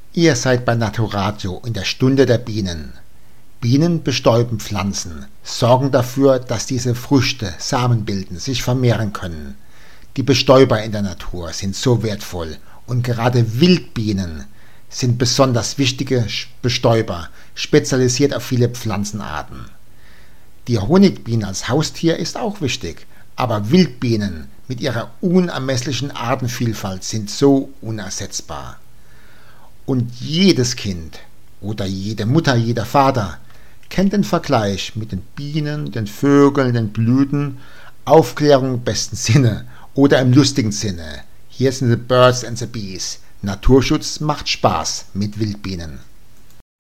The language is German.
Ihr seid bei Naturadio in der Stunde der Bienen. Bienen bestäuben Pflanzen, sorgen dafür, dass diese Früchte Samen bilden, sich vermehren können. Die Bestäuber in der Natur sind so wertvoll und gerade Wildbienen sind besonders wichtige Bestäuber, spezialisiert auf viele Pflanzenarten. Die Honigbiene als Haustier ist auch wichtig, aber Wildbienen mit ihrer unermesslichen Artenvielfalt sind so unersetzbar. Und jedes Kind oder jede Mutter, jeder Vater kennt den Vergleich mit den Bienen, den Vögeln, den Blüten, Aufklärung im besten Sinne oder im lustigen Sinne. Hier sind the Birds and the Bees. Naturschutz macht Spaß mit Wildbienen.